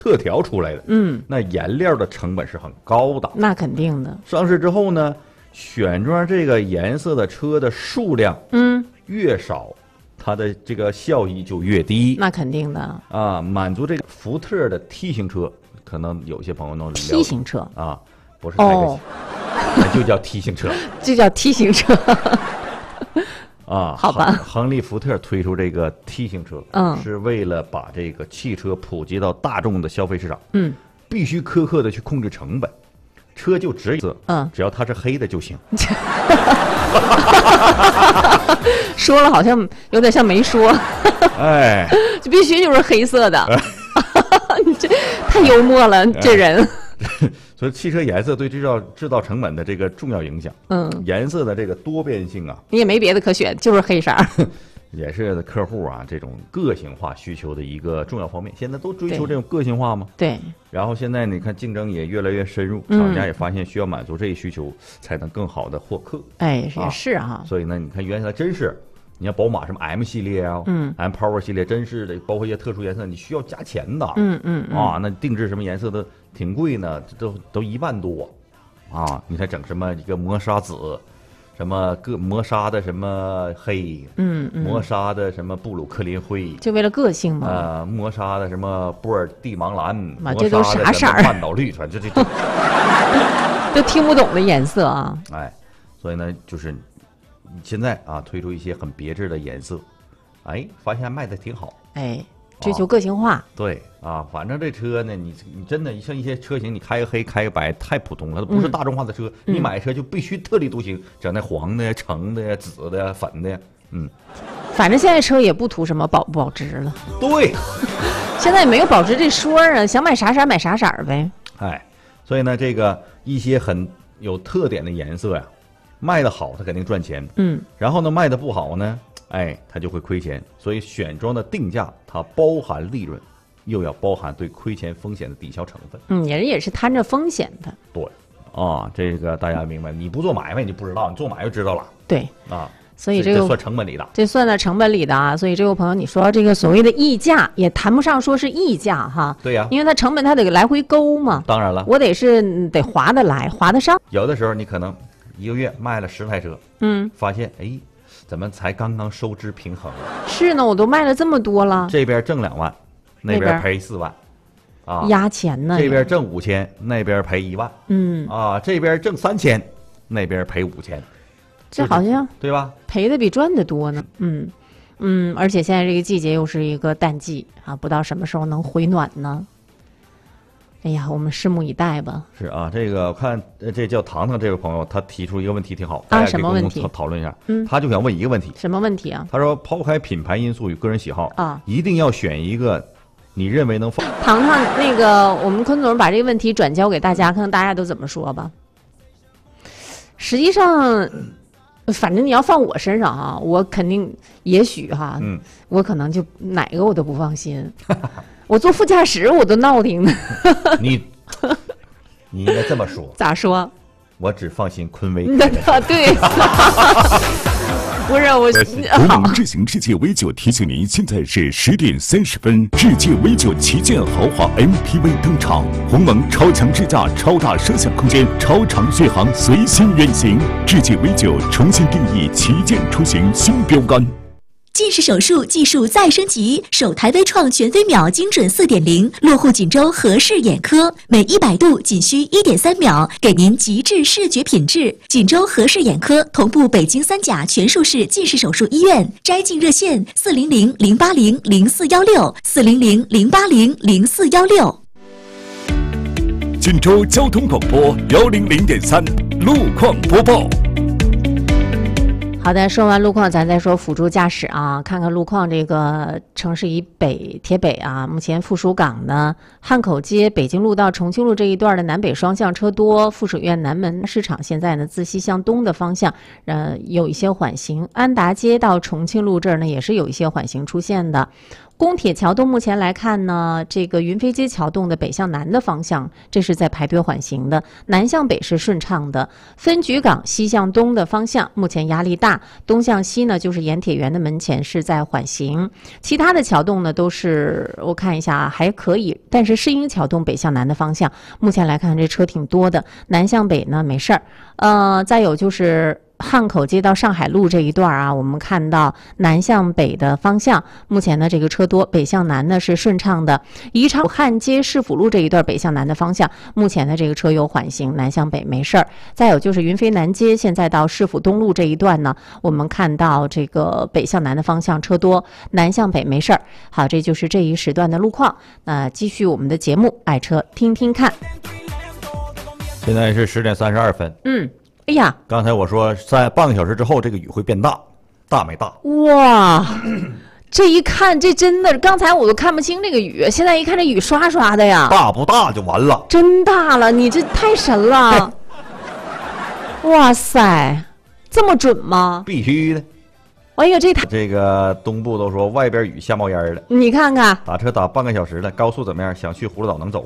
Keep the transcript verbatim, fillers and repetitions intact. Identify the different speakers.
Speaker 1: 特调出来的，
Speaker 2: 嗯，
Speaker 1: 那颜料的成本是很高的。
Speaker 2: 那肯定的。
Speaker 1: 上市之后呢，选装这个颜色的车的数量，
Speaker 2: 嗯，
Speaker 1: 越少，它的这个效益就越低。
Speaker 2: 那肯定的
Speaker 1: 啊，满足这个福特的 T 型车，可能有些朋友能了解
Speaker 2: T 型车
Speaker 1: 啊，不是泰克
Speaker 2: 哦，
Speaker 1: 那就叫 T 型车。
Speaker 2: 这叫 T 型车。
Speaker 1: 啊，
Speaker 2: 好吧，
Speaker 1: 亨利福特推出这个 T 型车，
Speaker 2: 嗯，
Speaker 1: 是为了把这个汽车普及到大众的消费市场，
Speaker 2: 嗯，
Speaker 1: 必须苛刻的去控制成本，车就只有，
Speaker 2: 嗯，
Speaker 1: 只要它是黑的就行。
Speaker 2: 说了好像有点像没说，
Speaker 1: 哎，
Speaker 2: 就必须就是黑色的，你这太幽默了，这人。
Speaker 1: 所以汽车颜色对制造制造成本的这个重要影响，
Speaker 2: 嗯，
Speaker 1: 颜色的这个多变性啊，
Speaker 2: 你也没别的可选，就是黑色。
Speaker 1: 也是客户啊这种个性化需求的一个重要方面。现在都追求这种个性化吗？
Speaker 2: 对。
Speaker 1: 然后现在你看竞争也越来越深入，
Speaker 2: 嗯、
Speaker 1: 厂家也发现需要满足这一需求，才能更好的获客。
Speaker 2: 哎，也是哈、
Speaker 1: 啊。所以呢，你看原来真是，你看宝马什么 M 系列啊，
Speaker 2: 嗯
Speaker 1: ，M Power 系列，真是的，包括一些特殊颜色，你需要加钱的。
Speaker 2: 嗯嗯, 嗯
Speaker 1: 啊，那定制什么颜色的挺贵呢，都都一万多，啊，你看整什么一个磨砂紫。什么各磨砂的什么黑，
Speaker 2: 嗯嗯，
Speaker 1: 磨砂的什么布鲁克林灰，
Speaker 2: 就为了个性嘛。
Speaker 1: 呃，磨砂的什么波尔蒂芒蓝，
Speaker 2: 啊，这都啥色儿？
Speaker 1: 半岛绿，反正这这
Speaker 2: 都听不懂的颜色啊。
Speaker 1: 哎，所以呢，就是现在啊，推出一些很别致的颜色，哎，发现卖的挺好。
Speaker 2: 哎，追求个性化。
Speaker 1: 啊对啊，反正这车呢，你你真的像一些车型，你开个黑开个白太普通了，它不是大众化的车。
Speaker 2: 嗯、
Speaker 1: 你买车就必须特立独行，整那黄的呀、橙的呀、紫的呀、粉的呀，嗯。
Speaker 2: 反正现在车也不图什么保不保值了。
Speaker 1: 对，
Speaker 2: 现在也没有保值这说啊，想买啥色买啥色呗。
Speaker 1: 哎，所以呢，这个一些很有特点的颜色呀，卖的好，它肯定赚钱。
Speaker 2: 嗯。
Speaker 1: 然后呢，卖的不好呢？哎，它就会亏钱，所以选装的定价它包含利润，又要包含对亏钱风险的抵消成分。
Speaker 2: 嗯，也也是摊着风险的。
Speaker 1: 对，啊，这个大家明白，你不做买卖你不知道，你做买卖就知道了。
Speaker 2: 对，
Speaker 1: 啊，
Speaker 2: 所以这个
Speaker 1: 这算成本里的，
Speaker 2: 这算在成本里的啊。所以这位朋友，你说这个所谓的溢价，也谈不上说是溢价哈。
Speaker 1: 对呀、啊，
Speaker 2: 因为它成本它得来回勾嘛。
Speaker 1: 当然了，
Speaker 2: 我得是得划得来，划得上。
Speaker 1: 有的时候你可能一个月卖了十台车，
Speaker 2: 嗯，
Speaker 1: 发现哎。怎么才刚刚收支平衡？
Speaker 2: 是呢，我都卖了这么多了，
Speaker 1: 这边挣两万，那边赔四万，啊，
Speaker 2: 压钱呢。
Speaker 1: 这边挣五千，那边赔一万，
Speaker 2: 嗯，
Speaker 1: 啊，这边挣三千，那边赔五千，
Speaker 2: 这好像
Speaker 1: 对吧？
Speaker 2: 赔的比赚的多呢。嗯嗯，而且现在这个季节又是一个淡季啊，不知道什么时候能回暖呢？哎呀，我们拭目以待吧。
Speaker 1: 是啊，这个我看这叫糖糖这位朋友，他提出一个问题挺好，
Speaker 2: 啊，
Speaker 1: 大
Speaker 2: 什么问题？
Speaker 1: 讨论一下。
Speaker 2: 嗯，
Speaker 1: 他就想问一个问题。
Speaker 2: 什么问题啊？
Speaker 1: 他说，抛开品牌因素与个人喜好
Speaker 2: 啊，
Speaker 1: 一定要选一个你认为能放。
Speaker 2: 糖糖，那个我们坤总把这个问题转交给大家，看看大家都怎么说吧。实际上，反正你要放我身上哈、啊，我肯定也许哈、啊，
Speaker 1: 嗯，
Speaker 2: 我可能就哪个我都不放心。我坐副驾驶我都闹挺呢。
Speaker 1: 你你应该这么说。
Speaker 2: 咋说？
Speaker 1: 我只放心坤威。
Speaker 2: 对。不是我。
Speaker 3: 鸿蒙智行世界 V 九提醒您，现在是十点三十分，世界 V 九旗舰豪华 M P V 登场，鸿蒙超强智驾、超大摄像空间、超长续航，随心远行。世界 V 九重新定义旗舰出行新标杆。
Speaker 4: 近视手术技术再升级，首台微创全飞秒精准 四点零， 落户锦州和氏眼科，每一百度仅需 一点三秒，给您极致视觉品质。锦州和氏眼科同步北京三甲全术式近视手术医院，摘镜热线四零零零八零零四幺六四零零零八零零四幺六。
Speaker 3: 锦州交通广播幺零零点三路况播报。
Speaker 2: 好的，说完路况，咱再说辅助驾驶啊。看看路况，这个城市以北铁北啊，目前附属港呢，汉口街、北京路到重庆路这一段的南北双向车多。附属院南门市场现在呢，自西向东的方向，呃，有一些缓行。安达街到重庆路这儿呢，也是有一些缓行出现的。 宫铁桥洞目前来看呢，这个云飞街桥洞的北向南的方向，这是在排队缓行的，南向北是顺畅的。分局港西向东的方向目前压力大，东向西呢就是盐铁园的门前是在缓行。其他的桥洞呢都是我看一下啊还可以，但是世英桥洞北向南的方向，目前来看这车挺多的，南向北呢没事儿。呃，再有就是汉口街到上海路这一段啊，我们看到南向北的方向，目前呢这个车多，北向南呢是顺畅的。宜昌汉街市府路这一段北向南的方向，目前的这个车有缓行，南向北没事儿。再有就是云飞南街现在到市府东路这一段呢，我们看到这个北向南的方向车多，南向北没事儿。好，这就是这一时段的路况。那继续我们的节目，爱车听听看。
Speaker 1: 现在是十点三十二分。
Speaker 2: 嗯。哎呀，
Speaker 1: 刚才我说在半个小时之后这个雨会变大，大没大？
Speaker 2: 哇，这一看这真的，刚才我都看不清这个雨，现在一看这雨刷刷的呀，
Speaker 1: 大不大就完了，
Speaker 2: 真大了，你这太神了！哇塞，这么准吗？
Speaker 1: 必须的。
Speaker 2: 哎呀，这太……
Speaker 1: 这个东部都说外边雨下冒烟了，
Speaker 2: 你看看，
Speaker 1: 打车打半个小时了，高速怎么样？想去葫芦岛能走